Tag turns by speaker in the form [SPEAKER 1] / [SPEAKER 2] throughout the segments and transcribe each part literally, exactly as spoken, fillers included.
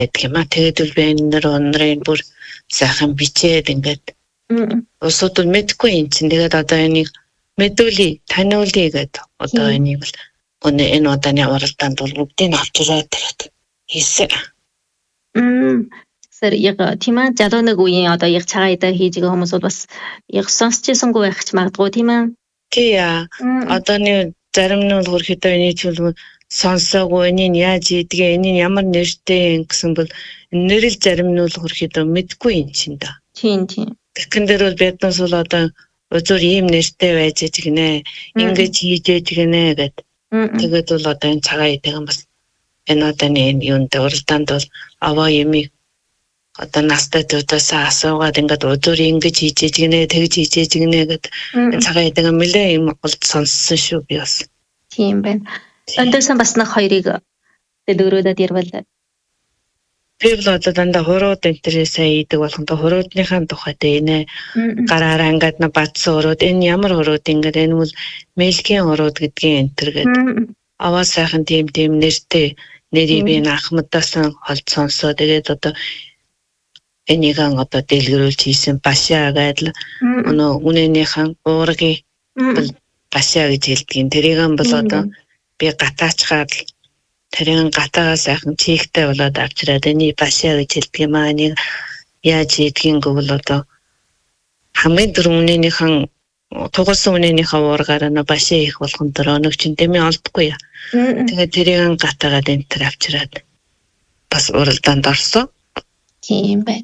[SPEAKER 1] гэдэг юм аа. Тэгээд бол би энэ нэр өнрийн бүр сайхан бичээд ингээд улсууд бол мэдгүй юм чинь. Тэгээд одоо энийг мэдүүлээ, таниулъя гэдэг. Одоо энийг бол өнөө энэ удааны уралдаанд бол бүгдийг авч ирээд тэгээд хийсэн.
[SPEAKER 2] Мм. Сэр яг тийм ээ залуу нэг үеийн одоо яг цагаан идэ хийж байгаа хүмүүс бол бас яг сонсчихсангүй байх ч магадгүй тийм ээ.
[SPEAKER 1] Тий яа. Одоо нэг зарим нь бол хөрхөдөө энийг чөлөө сонсоогүй энийг яаж ийдгээ энийг ямар нэртэй гэсэн бол нэрэл зарим нь бол хөрхөдөө мэдгүй юм чинь да.
[SPEAKER 2] Тийм тийм.
[SPEAKER 1] Тэгэн дээр бол биднээс бол одоо зөв ийм нэртэй байж гинэ. Ингэж хийж гинэ гэд. Тэгээд бол одоо энэ цагаан идэхэн бас энэ одооны энэ юунд уралдаанд бол аваа юмыг одоо настай төдөөсөө асуугаад ингээд өдөр ингэж хийж гинэ тэгж хийж гинэ гэд цагаан идэхэн нэлээ юм голд сонссон шүү би бас.
[SPEAKER 2] Тийм байна. Өндөөсөн бас нэг хоёрыг дэлгэрүүлээд ярил.
[SPEAKER 1] Би бол одоо дандаа хурууд интересээ идэг болохонтой хуруудныхаа тухайд энэ гараараа ингээд на бадсан хурууд энэ ямар хурууд ингээд энэ бол мэлгийн хурууд гэдгийн энтер гэдэг. Аваа сайхан тийм тийм нэртэй нэрийг би Ахмадаас холд сонсоо тэгээд одоо энийг одоо дэлгэрүүлж хийсэн башаа гэдэг өнөө үнэнийхэн уургийн башаа гэж хэлдэг. Тэрийг бол одоо би гатаачгаар тэрийн гатагаа сайхан чигтэй болоод авчираад энийг башаа гэж хэлдэг юм аа. Энийг яаж хийдгийг бол одоо хамгийн дөрөвнийхэн тугуулсан үнэнийхээ уургаар нь башаа хийх болгон дөрөө нэг чинь дэмий олдохгүй яа. Тэгээд тэрийг гатагаад энэ төр авчираад бас уралдаанд орсон.
[SPEAKER 2] Тийм бай.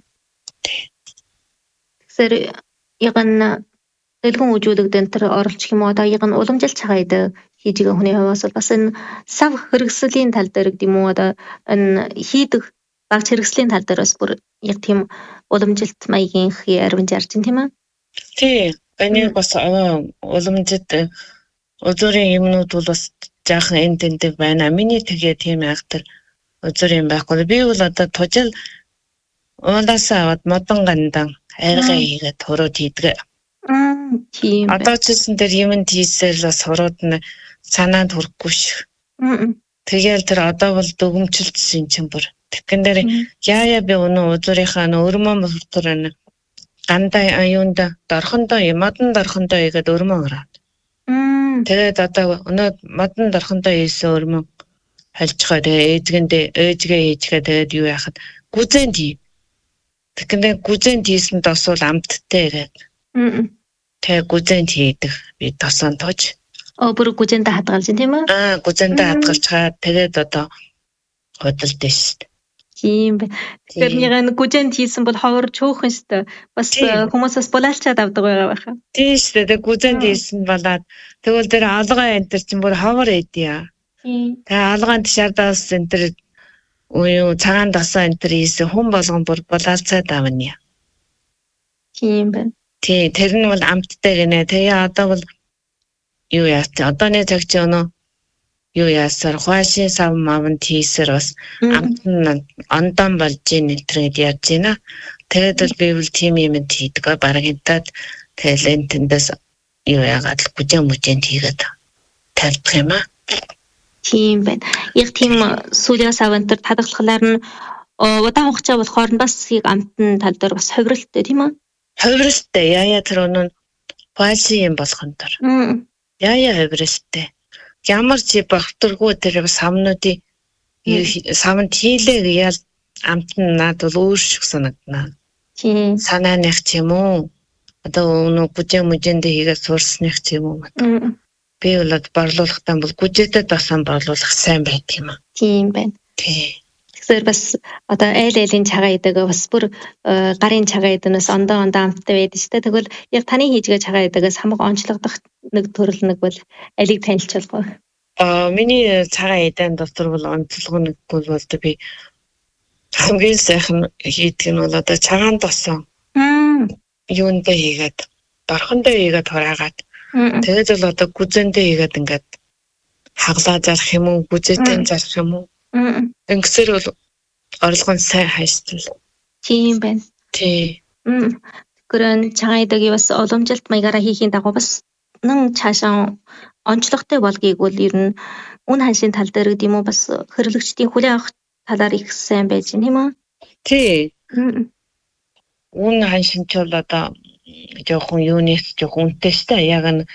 [SPEAKER 2] Сэр яган дэлгэн үжүүлэгд энэ төр оролцох юм уу? Одоо яган уламжлалт цагаан идэ хийж байгаа хүний хувьас бас энэ сав хэрэгслийн тал дээр гэдэг юм уу? Одоо энэ хийдэг багц хэрэгслийн тал дээр бас бүр яг тийм уламжлалт маягийн ярвж ярьж байна тийм ээ?
[SPEAKER 1] Тий. Энийг бас уламжид өзөрийн юмнууд бол бас жаахан энд тэндэг байна. Миний тэгээ тийм айхтар өзөр юм байхгүй. Би бол одоо тужил уулаасаа аваад модон гандан арга хийгээд хурууд хийдэг.
[SPEAKER 2] Тийм.
[SPEAKER 1] Одоо ч гэсэн тэр юмд хийсэл бас хурууд нь санаанд хүрэхгүй шүү. Тэгээл тэр одоо бол дүгмжилсэн чинь бүр. Тэгэн дээр яая би өнөө өзөрийнхаа өрмөн бүртөр гандаа аюунда дорхондоо модон дорхондоо игээд өрмөн ороод. Тэгээд одоо өнөө модон дорхондоо ийсэн өрмөн хальчгаа тэгээ ээжгэндээ ээжгээ хийчгээ тэгээд юу яхад гүзэн тий. Тэгэн гүзэн тийсэнд бас бол амттай гэдэг. Тэгээ гүзэн хийдэг би тосон тож.
[SPEAKER 2] Оо бүр гүзэндээ хадгалж тийм ээ?
[SPEAKER 1] Аа гүзэндээ хадгалчгаа тэгээд одоо хөдөлдөө шүү дээ.
[SPEAKER 2] Тийм бэ. Тэгэхээр нэг гүзэнд хийсэн бол ховор чөөхөн шүү дээ. Бас хүмүүсээс булаалчаад авдаг байгаа байхаа.
[SPEAKER 1] Тийм шүү дээ. Гүзэнд хийсэн болоод тэгвэл тэр алгаа энтер чинь бүр ховор эдээ.
[SPEAKER 2] Тийм.
[SPEAKER 1] Тэгээ алгаанд шаардаас энтер уу цагаан дасаа энтер хийсэн хүн болгон бүр булаалцаад авна.
[SPEAKER 2] Тийм бэ.
[SPEAKER 1] Тий, тэр нь бол амттай гинэ. Тэгээ одоо бол юу яа. Одооний цаг чи өнөө юу яасаар хуашийн сав мавнд хийсэр бас амт нь ондон болж ийн энтрээд яаж байна. Тэгээд л би бол тийм юм хийдэг. Барагтаад тэгэл энтэндээс юу яагаад л гүжээ мүжэнд хийгээд тавьдаг юм аа.
[SPEAKER 2] Тийм байна. Яг тийм сүлийн савантар хадгалахлаар нь удаан хугацаа болохоор нь бас яг амтны тал дээр бас хувиралтай тийм үү?
[SPEAKER 1] Хувиралтай. Яая тэр өнөө хуашийн юм болгон дор. Яая хувиралтай. Ямар чи багтаргүй тэр самнуудын самд хийлээ яал амт нь над бол өөр шиг санагдана.
[SPEAKER 2] Тийм.
[SPEAKER 1] Санааных ч юм уу. Одоо өнөө гүжээ мүжэндээ хийгээд суурсных ч юм уу. Би бол борлуулахтаа бол гүжээтэй дасан борлуулах сайн байдаг юм аа.
[SPEAKER 2] Тийм байна.
[SPEAKER 1] Тий.
[SPEAKER 2] Тэгэхээр бас одоо айл айлын цагаан идэг бас бүр гарын цагаан идэнээс ондоо ондоо амттай байдаг шүү дээ. Тэгвэл яг таны хийжгээ цагаан идэгээс хамаг онцлогдох нэг төрөл нэг бол алиг танилцуулах вэ?
[SPEAKER 1] Аа миний цагаан идэнд дотор бол онцлог нэг бол би хамгийн сайхан хийдэг нь бол одоо цагаан досон. Юундээ хийгээд дорхондоо хийгээд хураагаад тэгээд л одоо гүзэндээ хийгээд ингээд хаглаа зарах юм уу гүзээтэй зарах юм уу? Ингэсээр бол орлогон сайн хайштай.
[SPEAKER 2] Тийм байна.
[SPEAKER 1] Тий.
[SPEAKER 2] Тэгэхээр цагаан идэгийг бас уламжлалт маягаараа хийхийн дагуу бас нэн цаашаа онцлогтой болгоёг бол ер нь үн ханшийн тал дээр гэдэг юм уу бас хэрэглэгчдийн хүлээн авах талаар их сайн байж байна тийм үү?
[SPEAKER 1] Тий. Үн ханшинч бол одоо жоохон юунес жоохон үнэтэйстэй яг нь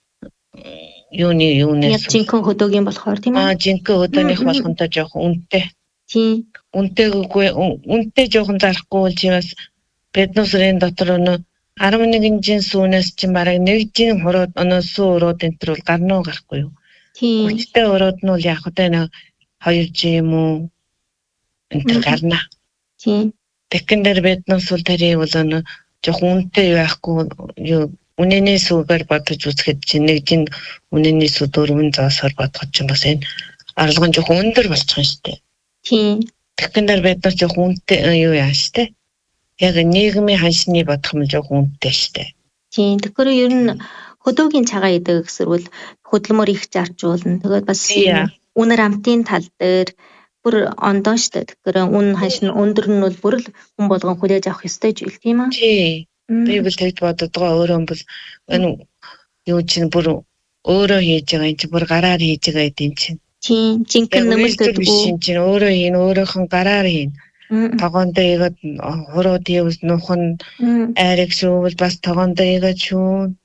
[SPEAKER 1] юуны юунес
[SPEAKER 2] яг жинхэнэ хөдөөгийн болохоор тийм үү?
[SPEAKER 1] Аа жинхэнэ хөдөөних болгонтой жоохон үнэтэй.
[SPEAKER 2] Тийм.
[SPEAKER 1] Үнэтэйгүй үнэтэй жоохон зарахгүй бол чи бас биднүсрийн дотор өнө арван нэгэн жин сүүнээс чинь бараг нэг жин хурууд өнөө сүү урууд энэ төр бол гарнуу гарахгүй юу?
[SPEAKER 2] Тийм.
[SPEAKER 1] Хүчтэй урууд нь бол яг хөдөө нэг хоёр жин юм уу? Энэ төр гарна.
[SPEAKER 2] Тийм.
[SPEAKER 1] Тэгэн дээр биднүс бол тэрийг бол өнө жоохон үнэтэй байхгүй юу? Үнэний сүүгээр бодож үзэхэд чинь нэг жин үнэний сүү дөрвөн заасаар бодгож чинь бас энэ арилгын жоохон өндөр болчих юм шүү дээ.
[SPEAKER 2] Тийм.
[SPEAKER 1] Тэгэн дээр бид нар жоохон үнэтэй юу яа штэ. Яг нийгмийн ханшны бодох юм жоохон үнэтэй штэ.
[SPEAKER 2] Тийм. Тэгэхээр ер нь хөдөөгийн цагаан идэг гэсэрвэл хөдөлмөр их заржуулна. Тэгээд бас үнэр амтын тал дээр бүр ондоо штэ. Тэгэхээр үн ханш нь өндөр нь бол бүр л хүн болгон хүлээж авах ёстой зүйл тийм үү?
[SPEAKER 1] Тий. Би бол тэгж боддог өөрөө бол энэ юу чинь бүр өөрөө хийж байгаа юм чи бүр гараар хийж байгаа юм чинь.
[SPEAKER 2] Тийм. Жинхэнэ нэмэлтүүд
[SPEAKER 1] чинь чинь өөрөө хийн өөрөөхөн гараар хийн. Тогоондоо игээд хурууд явж нухан айраг шүүвэл бас тогоондоо игээд шүүн.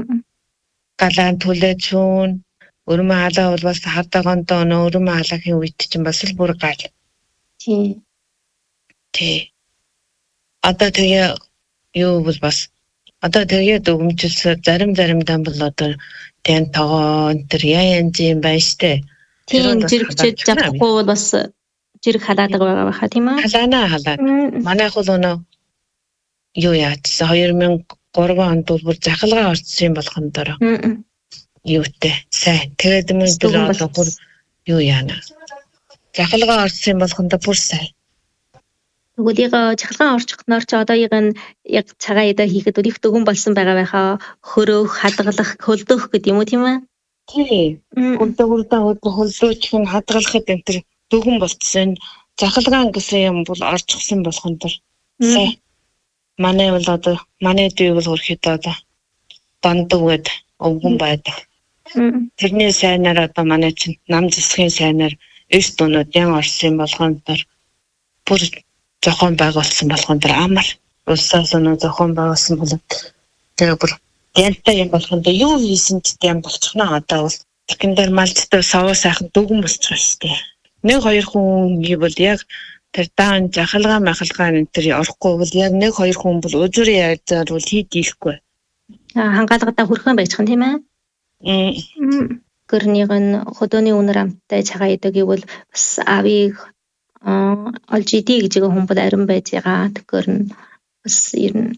[SPEAKER 1] Галаан түлээд шүүн. Өрмө халаа бол бас хардагондоо өрмө халаагийн үед чинь бас л бүр гал.
[SPEAKER 2] Тийм.
[SPEAKER 1] Тий. Одоо тэгээ юу бол бас одоо тэгээд өгмжлсээр зарим заримдаа бол одоо тэн тогоон тэр яан юм байна штэ.
[SPEAKER 2] Тийм зэрэгчээд чадахгүй бол бас зэрэг халаадаг байгаа байхаа тийм үү?
[SPEAKER 1] Халаана халаад. Манайх бол өнөө юу яатсан хоёр мянга гурван онд бол бүр захалгаа орцсон болгон дороо. Юутэй сайн. Тэгээд мөн дөрөв одоо бүр юу яана. Захалгаа орцсон болгон доо бүр сайн.
[SPEAKER 2] Тэгвэл яг захалгаан орчихноор ч одоо яг нь яг цагаан идэ хийхэд их дөгөн болсон байгаа байхаа хөрөөх, хадгалах, хөлдөөх гэдэг юм уу тийм үү?
[SPEAKER 1] Тий. Хөлдөөрдөө хөлдөөчих нь хадгалахад энэ төр дөгөн болцсон. Захалгаан гэсэн юм бол орчихсон болгон дор. Сай. Манай бол одоо манай дүү бол хөрхэд одоо дондогвэд өвгөн байдаг. Тэрний сайнаар одоо манай чинь нам засгийн сайнаар эс дунууд ян орсон болгон дор бүр зохион байгуулсан болгон дор амар улсаас өнөө зохион байгуулсан бол тэгээ бүр янтай юм болгон дор юу хийсэн ч юм болчихно одоо бол тэгэн дээр малцтай саваа сайхан дөгөн болчих шүү дээ. Нэг хоёр хүн гэвэл яг тэр даан захалгаа махалгаа энэ төр орохгүй бол яг нэг хоёр хүн бол үзүр яаж бол хийдихгүй.
[SPEAKER 2] Хангаалгадаа хүрхэн байцхан тийм ээ. Мм. Гэрнийг нь хөдөөний үнэр амттай цагаан идэг гэвэл бас авийг олж идэ гэж хүн бол арин байж байгаа. Тэгэхээр нь бас ер нь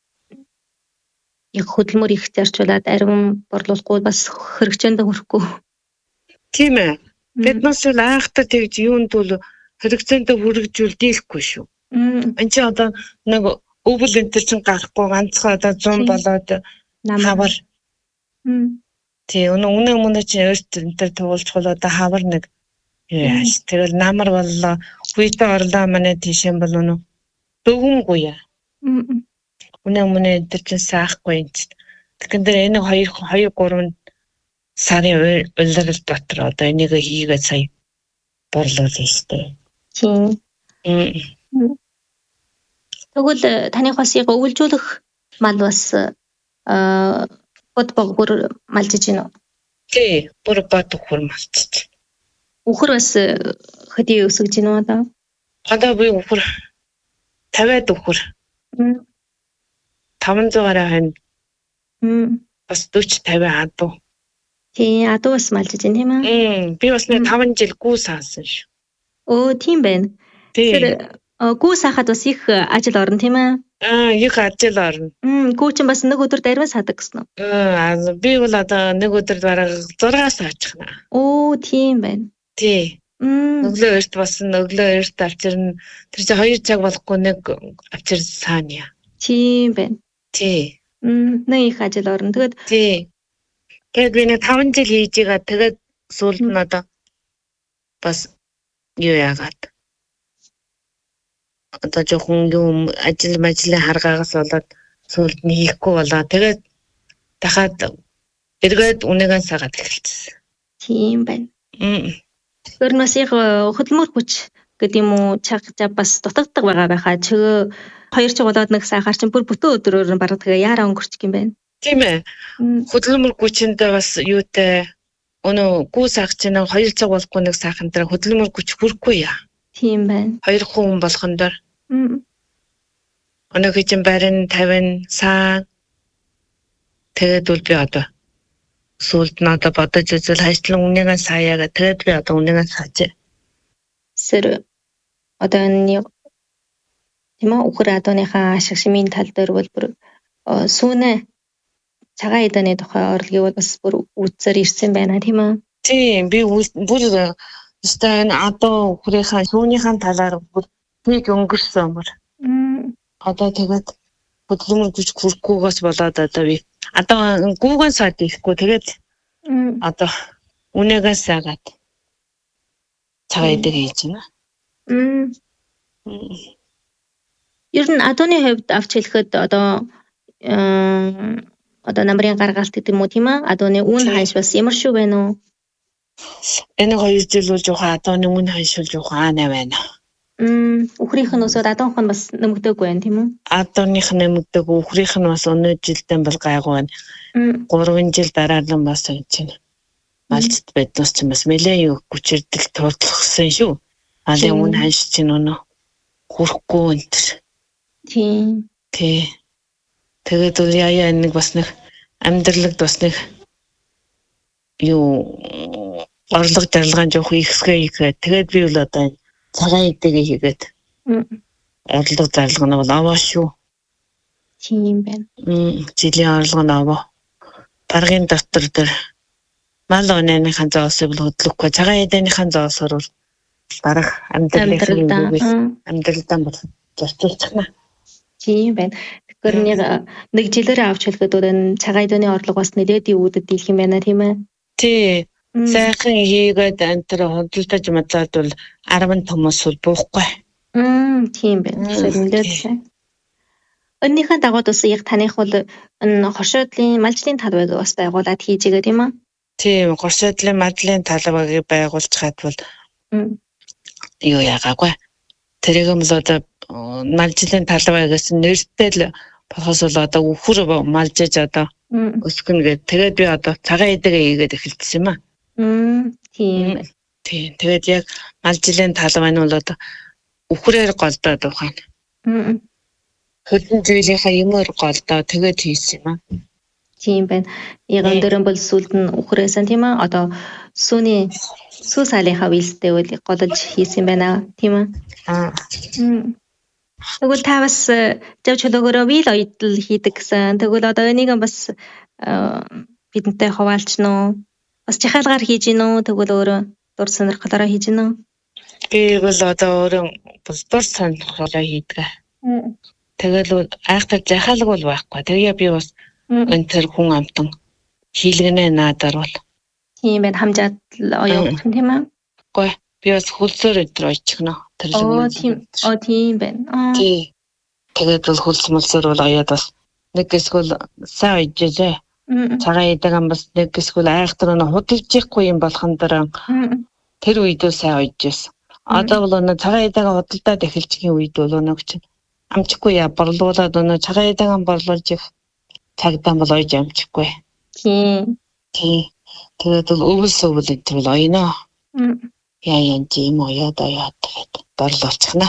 [SPEAKER 2] яг хөдөлмөр их зарчуулаад арин борлуулахгүй бас хэрэгцээнд хүрэхгүй.
[SPEAKER 1] Тийм ээ. Бид нас л айхтар тэгж юунд бол хэрэгцээнд хүрэгжүүл дийлэхгүй шүү. Энд чи одоо нэг өвөл энэ чинь гарахгүй ганцхан одоо зүүн болоод хавар. Тий, өнөө үнэ өмнө чи өөрт энэ төр туулж хол одоо хавар нэг яаш. Тэгэл намар боллоо. Хүйтэ орлоо манай тийшэн бол өнөө дөгөнгүй яа. Үнэ өмнө энэ чинь саахгүй юм чи. Тэгэхээр энэ хоёр хоёр гурван сарын улирал дотор одоо энийг хийгээд сая борлуулъя штэ.
[SPEAKER 2] Тийм. Тэгвэл таны бас яг өвлжүүлэх мал бас аа бод богбор малжиж гинэ.
[SPEAKER 1] Тий, бүр бод өхөр малчиж.
[SPEAKER 2] Өхөр бас хөдий өсөж гинэ одоо.
[SPEAKER 1] Одоо би өхөр тавиад өхөр. таван зугаараа хань. Бас дөрвөн тавиа адуу.
[SPEAKER 2] Тий, адуу бас малжиж гинэ тийм
[SPEAKER 1] ээ. Би бас нэг таван жил гүү саасан шүү.
[SPEAKER 2] Оо, тийм байна. Тэр гүү сахад бас их ажил орно тийм ээ.
[SPEAKER 1] Аа, их ажил орно.
[SPEAKER 2] Мм, гүү чинь бас нэг өдөр дарвин садаг гэсэн үү?
[SPEAKER 1] Аа, би бол одоо нэг өдөр бараг зураг саачихна.
[SPEAKER 2] Оо, тийм байна.
[SPEAKER 1] Тий. Өглөө эрт болсон, өглөө эрт авчирна. Тэр чинь хоёр цаг болохгүй нэг авчир саана.
[SPEAKER 2] Тийм байна.
[SPEAKER 1] Тий.
[SPEAKER 2] Мм, нэг их ажил орно. Тэгээд
[SPEAKER 1] тий. Тэгээд би нэг таван жил хийж байгаа. Тэгээд сүүлд нь одоо бас юу яагаад одоо жоохон юм ажил мажлын харгаагаас болоод сүүлд нь хийхгүй болоо. Тэгээд дахиад эргээд үнэгээ сагаад эхэлчихсэн.
[SPEAKER 2] Тийм байна.
[SPEAKER 1] Мм.
[SPEAKER 2] Тэр нас яг хөдөлмөр хүч гэдэг юм уу чагчаа бас дутагддаг байгаа байхаа чөө хоёр ч болоод нэг сайхаар чинь бүр бүтэн өдрөөр нь бараг тэгээ яараа өнгөрчих юм байна.
[SPEAKER 1] Тийм ээ. Хөдөлмөр хүчиндээ бас юутай өнөө гүү сагч нэг хоёр цаг болохгүй нэг сайхан дээр хөдөлмөр хүч хүрэхгүй яа.
[SPEAKER 2] Тийм байна.
[SPEAKER 1] Хоёр хүн болгон дор. Өнөө хичэн барин тавин саа тэгээд үл би одоо сүлд надад бодож үзэл хайчлан үнийгээ саяагаа тэгээд би одоо үнийгээ сааж.
[SPEAKER 2] Сэр одоо энэ тийм үү ухраа адууныхаа ашиг шимийн тал дээр бол бүр сүүнэ цагаан эдэний тухай орлогыг бол бас бүр үзсээр ирсэн байна тийм үү?
[SPEAKER 1] Тийм би бүр стан адуу ухрынхаа сүүнийхаа талаар бүр нэг өнгөрсөн мөр. Одоо тэгээд хөдөлмөр хүч хүрэхгүйгээс болоод одоо би одоо гүүгэн саад ихгүй тэгээд одоо үнээгээ саагаад цагаан эдэг хийж байна.
[SPEAKER 2] Ер нь адууны хувьд авч хэлэхэд одоо одоо намрын гаргалт гэдэг юм уу тийм ээ? Адууны үн ханш бас ямар шүү байна уу?
[SPEAKER 1] Энэ хоёр жил бол жоохон адууны үн ханш бол жоохон аанаа байна.
[SPEAKER 2] Мм ухрынх нь өсөд адууных нь бас нэмэгдээгүй байна тийм үү?
[SPEAKER 1] Адууных нь нэмэгдээгүй, ухрынх нь бас өнөө жилдээ бол гайгүй байна. гурван жил дараа нь бас энэ чинь малцд байднаас ч бас нэлээд юу хүчирдэл тооцоглосон шүү. Алын үн ханш чинь өнөө хүрэхгүй энэ.
[SPEAKER 2] Тийм.
[SPEAKER 1] Тий. Тэгээд үл яа нэг бас нэг амьдралд бас нэг юу орлого дарлагын жоох ихсгээ ихэд тэгээд би бол одоо цагаан эдэгээ хийгээд орлого зарлага нь бол аваа шүү.
[SPEAKER 2] Тийм байна.
[SPEAKER 1] Мм жилийн орлого нь аваа. Баргын доктор дээр мал онооныхаа зоосыг бол хөдлөхгүй цагаан эдэнийхэн зоосоор бол барах амьдралын амьдралдаа бол зорчулчихна.
[SPEAKER 2] Тийм байна. Тэгэхээр нэг жилээр авч хэлгээд энэ цагаан эдэний орлого бас нэлээд үүдд дийлэх юм байна тийм ээ.
[SPEAKER 1] Тий. Сайхан хийгээд антер хөдөлтөж мадлаад бол арван томос бол буухгүй.
[SPEAKER 2] Мм тийм байна. Нэлээд. Өнөөхөө дагууд бас яг таних бол энэ хоршоодлын малжлын талбайг бас байгуулад хийж байгаа тийм ээ.
[SPEAKER 1] Тийм, хоршоодлын малжлын талбайг байгуулж хаад бол юу яагаагүй. Тэрийг юм л одоо малжлын талбайгаас нэртэй л болохоос бол одоо үхэр малжиж одоо өсгөн гэдэг. Тэгээд би одоо цагаан эдэгээ хийгээд эхэлсэн юм аа.
[SPEAKER 2] Мм тийм.
[SPEAKER 1] Тийм. Тэгээд яг малжлын талбай нь бол одоо үхрээр голдоод ухаана.
[SPEAKER 2] Мм.
[SPEAKER 1] Хөдөлгөөн зүйлийнхаа юмор голдоо тэгээд хийсэн юм аа.
[SPEAKER 2] Тийм байна. Яг өндөрөн бол сүлд нь үхрээсэн тийм ээ. Одоо сүүний сүү сaalынхаа үйлстэй бол голж хийсэн байна тийм ээ.
[SPEAKER 1] Аа.
[SPEAKER 2] Тэгвэл та бас жав чөлөөгөөрөө вил оёдл хийдэг гэсэн. Тэгвэл одоо энийг бас бидэнтэй хуваалч нөө бас жахаалгаар хийж гинөө. Тэгвэл өөрөө дур сонирхлоороо хийж гинөө.
[SPEAKER 1] Би бол одоо өөрөө бас дур сонирхлоороо хийдэг. Тэгэл айхтар жахаалг бол байхгүй. Тэгээ би бас энэ төр хүн амтан хийлгэнэ надаар бол.
[SPEAKER 2] Тийм байна. Хамжаад оёох тийм ээ.
[SPEAKER 1] Гүй би бас хөлсөөр өдр очихно.
[SPEAKER 2] Оо тийм. Оо тийм байна.
[SPEAKER 1] Тий. Тэгээд бол хөлс мөлсөөр бол оёод бас нэг эсвэл сайн ойжээ. Цагаан эдэг бас нэг эсвэл айхтар нь худалж ихгүй юм болгон дараа тэр үед л сайн ойжсэн. Одоо бол нэг цагаан эдэг худалдаад эхэлчихийн үед бол нэг чинь амжихгүй яа борлуулаад өнөө цагаан эдэг борлуулж их цагдаа бол ойж амжихгүй.
[SPEAKER 2] Тийм.
[SPEAKER 1] Тий. Тэгээд бол өвөл сөвөл энэ бол оёно. Яа яа тийм оёод оёод борлуулчихна.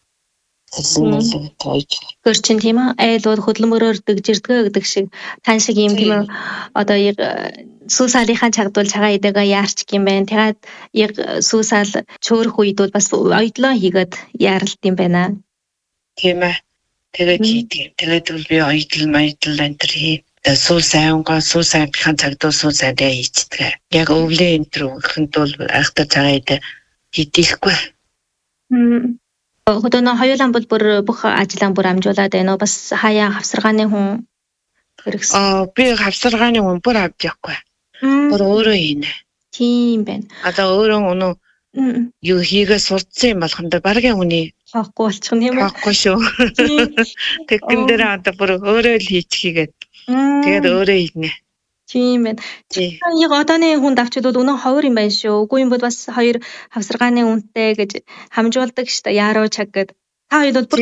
[SPEAKER 2] Гэр чин тийм ээ айл бол хөдөлмөрөөр дэгжирдгөө гэдэг шиг тань шиг юм тийм ээ одоо яг сүү сaalынхаа чагдвал цагаан эдэгээ яарч юм байна. Тэгээд яг сүү саал чөөрөх үед бол бас оёдлоо хийгээд яаралт юм байна.
[SPEAKER 1] Тийм ээ. Тэгээд хийдэг. Тэгээд бол би оёдл маёдл энэ хий. Сүү сайнгаа сүү сайнхаа цагдвал сүү сайдаа хийдэг. Яг өвлийн энэ хүнд бол айхтар цагаан эдэ хийдэггүй.
[SPEAKER 2] Мм. Хөдөөнө хоёулаа бол бүр бүх ажлаа бүр амжуулаад байна уу? Бас хаяа хавсаргааны хүн хэрэгс.
[SPEAKER 1] Аа би хавсаргааны хүн бүр авч явахгүй. Бүр өөрөө хийнэ.
[SPEAKER 2] Тийм байна.
[SPEAKER 1] Одоо өөрөө өнөө юу хийгээ сурцсан юм болгонд баргийн хүний
[SPEAKER 2] хаахгүй болчих юм уу?
[SPEAKER 1] Хаахгүй шүү. Тэгэн дээр одоо бүр өөрөө л хийчихийгээд. Тэгээд өөрөө хийнэ.
[SPEAKER 2] Тийм байна.
[SPEAKER 1] Тий.
[SPEAKER 2] Яг одооны хүнд авчид бол үнэн ховор юм байна шүү. Үгүй юм бол бас хоёр хавсаргааны үнэтэй гэж хамжуулдаг шүү дээ. Яруу чаг гэд. Та хоёр бол бүр